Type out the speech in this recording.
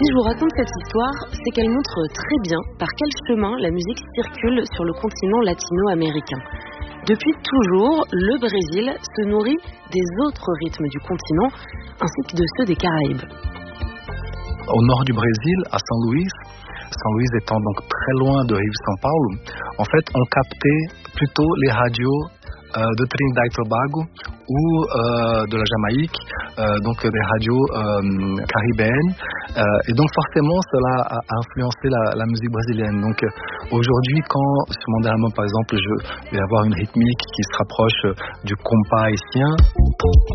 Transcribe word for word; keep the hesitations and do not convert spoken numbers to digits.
Si je vous raconte cette histoire, c'est qu'elle montre très bien par quel chemin la musique circule sur le continent latino-américain. Depuis toujours, le Brésil se nourrit des autres rythmes du continent, ainsi que de ceux des Caraïbes. Au nord du Brésil, à São Luís, São Luís étant donc très loin de Rio-São Paulo, en fait, on captait plutôt les radios euh, de Trinidad et Tobago ou euh, de la Jamaïque, euh, donc des radios euh, caribéennes. Euh, et donc forcément, cela a, a influencé la, la musique brésilienne. Donc euh, aujourd'hui, quand sur mon dernier album, par exemple, je vais avoir une rythmique qui se rapproche du compas haïtien,